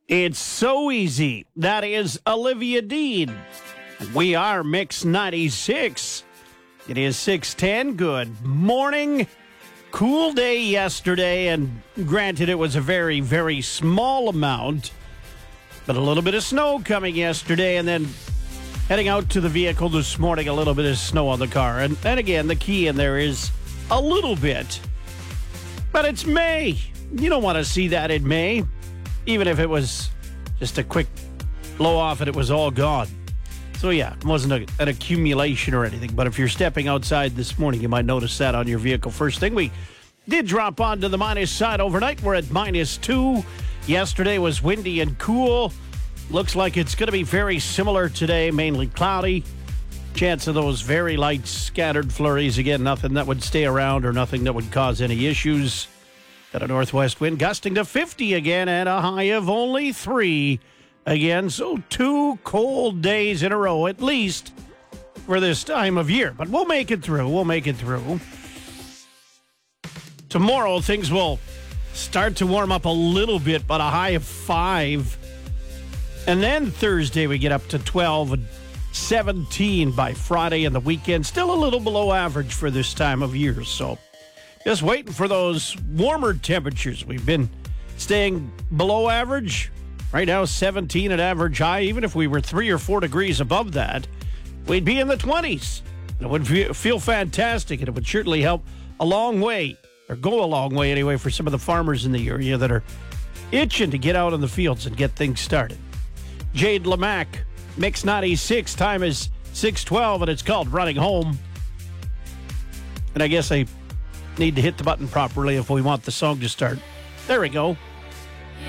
It's so easy. That is Olivia Dean. We are Mix 96. It is 6:10. Good morning. Cool day yesterday, and granted it was a very, very small amount, but a little bit of snow coming yesterday, and then heading out to the vehicle this morning, a little bit of snow on the car. And again, the key in there is a little bit. But it's May. You don't want to see that in May, even if it was just a quick blow off and it was all gone. So yeah, it wasn't an accumulation or anything. But if you're stepping outside this morning, you might notice that on your vehicle. First thing, we did drop onto the minus side overnight. We're at -2. Yesterday was windy and cool. Looks like it's going to be very similar today, mainly cloudy. Chance of those very light scattered flurries. Again, nothing that would stay around or nothing that would cause any issues. Got a northwest wind gusting to 50 again at a high of only 3 again. So 2 cold days in a row, at least for this time of year. But we'll make it through. We'll make it through. Tomorrow, things will start to warm up a little bit, but a high of 5. And then Thursday, we get up to 12 and 17 by Friday and the weekend. Still a little below average for this time of year. So just waiting for those warmer temperatures. We've been staying below average. Right now, 17 at average high. Even if we were 3 or 4 degrees above that, we'd be in the 20s. It would feel fantastic, and it would certainly help a long way, or go a long way anyway, for some of the farmers in the area that are itching to get out in the fields and get things started. Jade Lamac, Mix 96, time is 6:12, and it's called Running Home. And I guess I need to hit the button properly if we want the song to start. There we go.